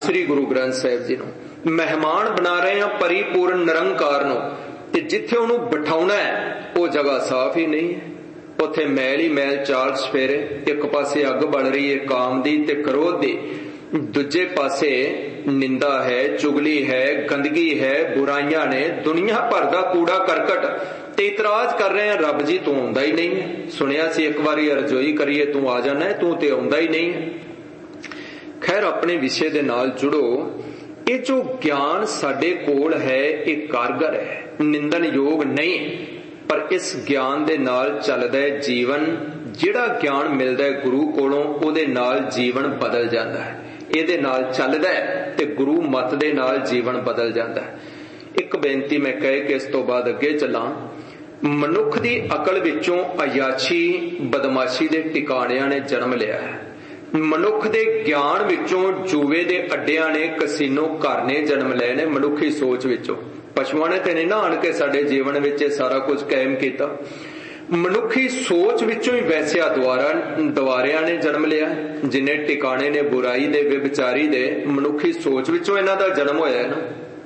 श्री गुरु ग्रंथ साहिब जी नूं मेहमान बना रहे हैं परिपूर्ण निरंकार नूं, ते जिथे उहनूं बिठाउणा है वो जगह साफ ही नहीं है। उत्थे मैल ही मैल चाल सफेरे, एक पासे अग बल रही है काम दी ते क्रोध दी, दूजे पासे निंदा है, चुगली है, गंदगी है, बुराइयां ने, दुनिया भर दा कूड़ा करकट, ते इतराज कर रहे हैं रब जी तू आउंदा ही नहीं है। सुनिया सी एक बारी अरजोई करिए तू आ जाना है, तू ते आउंदा ही नहीं है। खैर अपने विषय दे नाल जुड़ो। ये जो ज्ञान साडे कोल है ये कारगर है, निंदन योग नहीं, पर इस ज्ञान दे नाल चलदा है जीवन। जिहड़ा ज्ञान मिलदा है गुरु कोलों उहदे नाल जीवन बदल जाता है, इहदे नाल चलदा है ते गुरु मत दे नाल जीवन बदल जाता है। एक बेनती मैं कह के इस तो बाद अगे चलां। मनुख दी अकल विचों अयाशी बदमाशी दे ठिकाणियां ने जन्म लिया है। मनुख दे ज्ञान विचों जूए दे अड्डियां ने, कसीनो घर ने जन्म लए ने। मनुखी सोच विचों पशुआं ने ते नहीं ना आण के साडे जीवन विच सारा कुछ कायम कीता। मनुखी सोच विचों ही वैसिया दवारियां ने जन्म लिया। जिन्ने ठिकाणे ने बुराई दे, व्यभिचारी दे, मनुखी सोच विचों इन्हां दा जन्म होया है ना,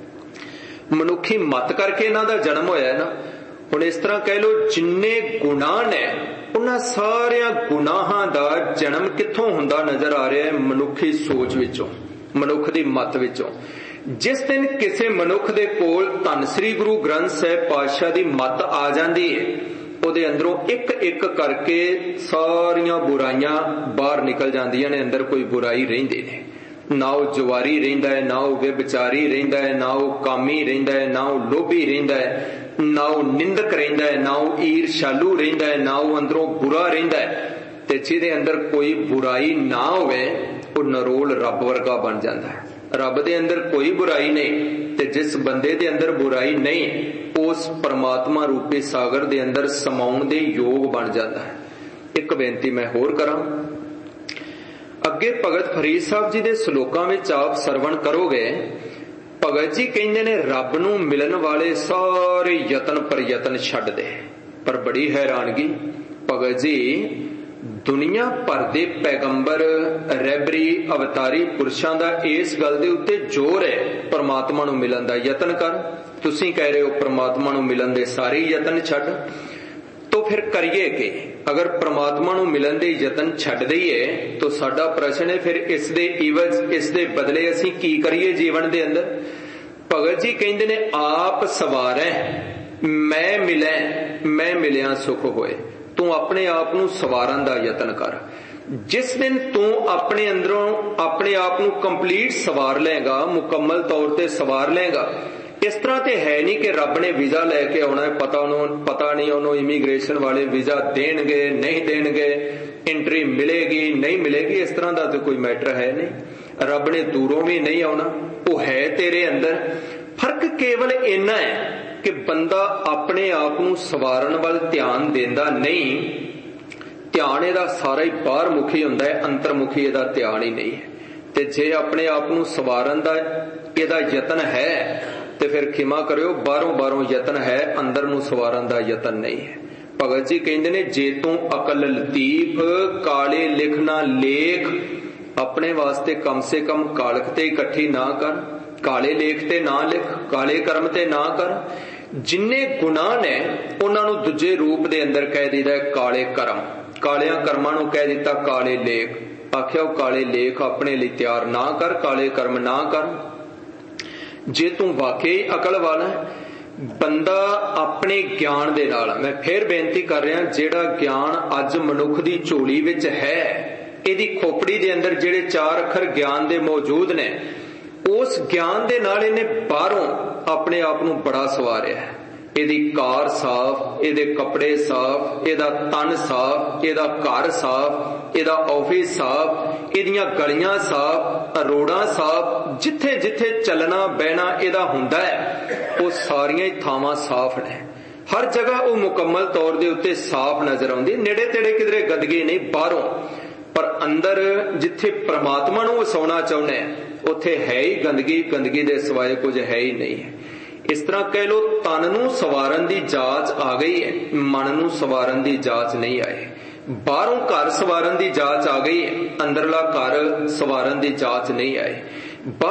मनुखी मत करके इन्हां दा जन्म होया है ना। हुण इस तरह कह लो जिन्ने गुनाह ने उन्हां सारियां गुनाहां दा जन्म कित्थों हुंदा नजर आ रहा है? मनुखी सोच विचों, मनुख दी मत विचों। जिस दिन किसी मनुख दे कोल धन श्री गुरु ग्रंथ साहिब पातशाह दी मत आ जाती है, उहदे अंदरों एक एक करके सारियां बुराइयां बाहर निकल जांदियां ने। अंदर कोई बुराई रहिंदी नहीं, ना वो जुवारी रहिंदा है, ना वो व्यभिचारी रहिंदा है, ना वो कामी रहिंदा है, ना वो लोभी रहिंदा है, ना वो निंदक रहिंदा है, ना वो ईर्ष्यालू रहिंदा है, ना वो अंदरों बुरा रहिंदा है। ते जिहदे अंदर कोई बुराई ना होवे वो नरोल रब वर्गा बन जाता है। रब दे अंदर कोई बुराई नहीं, ते जिस बंदे दे अंदर बुराई नहीं उस परमात्मा रूपी सागर दे अंदर समाउण दे योग बन जाता है। एक बेनती मैं होर करां। अगे भगत फरीद साहब जी दे सलोकां विच आप सरवण करोगे। भगत जी कहंदे ने रब नूं मिलन वाले सारे यतन प्रयतन छड्ड दे। पर बड़ी हैरानगी, भगत जी दुनिया भर दे पैगंबर, रहबरी, अवतारी पुरुषां दा इस गल दे उत्ते जोर है परमात्मा नूं मिलन दा यतन कर। तुसीं कह रहे हो परमात्मा नूं मिलन दे सारे यतन छड्ड, तो फिर करिए कि अगर परमात्मा नूं मिलन दे यतन छड्ड दईए तो साडा प्रश्न है फिर इस दे इवज, इस दे बदले असीं की करिए जीवन दे अंदर? भगत जी कहंदे ने आप सवारै मैं मिलै, मैं मिलिया सुख होए। तू अपने आप नूं सवारन दा यतन कर। जिस दिन तू अपने अंदरों अपने आप नूं कंप्लीट सवार लेगा, मुकम्मल तौर ते सवार लेगा। इस तरह ते है नहीं कि रब ने वीजा लैके आना है, पता नहीं उन्होंने इमीग्रेशन वाले वीजा देणगे नहीं देणगे, एंट्री मिलेगी नहीं मिलेगी, इस तरह का तो कोई मैटर है नहीं। रब ने दूरों भी नहीं आना, वो है तेरे अंदर। फर्क केवल इन्ना है कि बंदा अपने आप नूं सवारन वाल ध्यान देंदा नहीं। ध्यान इहदा सारा ही बाहर मुखी हुंदा है, अंतरमुखी इहदा ध्यान ही नहीं है। ते जे अपने आप नूं सवारन दा इहदा यतन है ते फिर खिमा करियो बाहरों यतन है, अंदर नूं सवारन दा यतन नहीं है। भगत जी कहंदे ने जे तू अकल लतीफ काले लिखना लेख, अपने वास्ते कम से कम कालख ते इकट्ठी ना कर, काले लेख ते ना लिख, काले कर्म ते ना कर। जिन्ने गुनाह ने उन्हां नूं दूजे रूप दे अंदर कह दीदा है काले कर्म, कालियां कर्मां नूं कह दिता काले लेख। आखिया काले लेख अपने लिए तैयार ना कर, काले कर्म ना कर। जे तू वाकई अकल वाला बंदा अपने ज्ञान दे नाल, मैं फिर बेनती कर रहा, जेड़ा ज्ञान अज मनुख दी झोली विच है, इहदी खोपड़ी दे अंदर जेड़े 4 अखर ज्ञान दे मौजूद ने, उस ज्ञान दे नाल इहने बाहरों अपने आप नूं बड़ा सवारिया है। इहदी कार साफ, इहदे कपड़े साफ, इहदा तन साफ, इहदा घर साफ, इहदा ऑफिस साफ, इहदियां गलियां साफ, रोडां साफ, जिथे जिथे चलना बहना इहदा हुंदा है वो सारियां ही थावां साफ ने। हर जगह वो मुकम्मल तौर दे उत्ते साफ नजर आउंदी, नेड़े तेड़े किधरे गंदगी नहीं बाहरों। पर अंदर जिथे परमात्मा नूं वसाउणा चाहुंदे उत्थे है ही गंदगी, गंदगी दे सिवाए कुछ है ही नहीं है। इस तरह कह लो तन नूं सवारन दी जाच आ गई है, मन नूं सवारन दी जाच नहीं आई। बाहरों घर सवारन दी जाच आ गई है, अंदरला घर सवारन दी जाच नहीं आई।